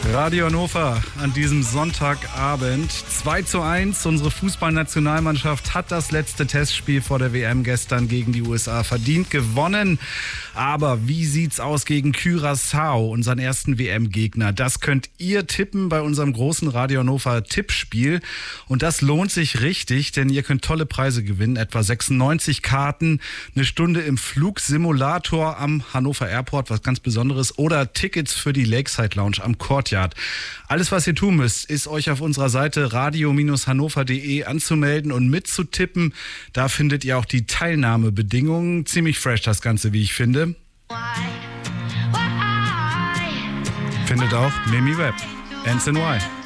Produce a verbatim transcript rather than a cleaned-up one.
Radio Hannover an diesem Sonntagabend. zwei zu eins. Unsere Fußballnationalmannschaft hat das letzte Testspiel vor der W M gestern gegen die U S A verdient gewonnen. Aber wie sieht's aus gegen Curaçao, unseren ersten W M-Gegner? Das könnt ihr tippen bei unserem großen Radio Hannover Tippspiel. Und das lohnt sich richtig, denn ihr könnt tolle Preise gewinnen. Etwa sechsundneunzig Karten, eine Stunde im Flugsimulator am Hannover Airport, was ganz Besonderes. Oder Tickets für die Lakeside Lounge am Courtyard. Alles, was ihr tun müsst, ist euch auf unserer Seite radio hannover punkt de anzumelden und mitzutippen. Da findet ihr auch die Teilnahmebedingungen. Ziemlich fresh das Ganze, wie ich finde. Findet auch Mimi Webb. Ends in Y.